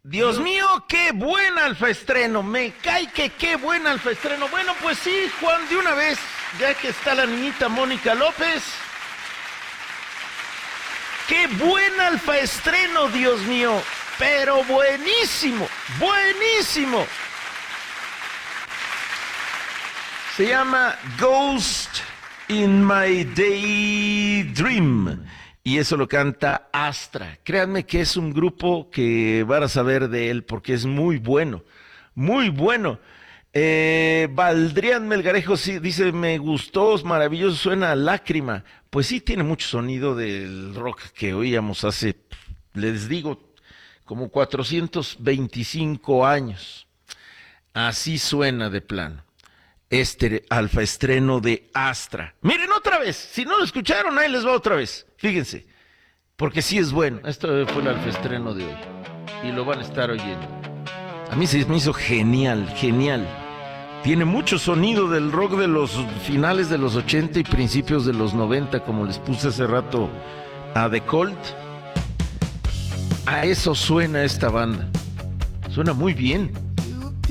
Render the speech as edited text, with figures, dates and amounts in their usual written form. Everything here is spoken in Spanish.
Dios mío, qué buen Alfa Estreno, me cae que qué buen Alfa Estreno. Bueno, pues sí, Juan, de una vez, ya que está la niñita Mónica López. Qué buen Alfa Estreno, Dios mío, pero buenísimo, buenísimo. Se llama Ghost in My Daydream. Y eso lo canta Astra. Créanme que es un grupo que van a saber de él porque es muy bueno, muy bueno. Valdrián Melgarejo sí, dice, me gustó, es maravilloso, suena a Lágrima. Pues sí, tiene mucho sonido del rock que oíamos hace, les digo, como 425 años. Así suena de plano. Este Alfa Estreno de Astra. Miren otra vez, si no lo escucharon, ahí les va otra vez. Fíjense, porque sí es bueno. Esto fue el Alfa Estreno de hoy y lo van a estar oyendo. A mí se me hizo genial, genial. Tiene mucho sonido del rock de los finales de los 80 y principios de los 90, como les puse hace rato a The Cult. A eso suena esta banda. Suena muy bien.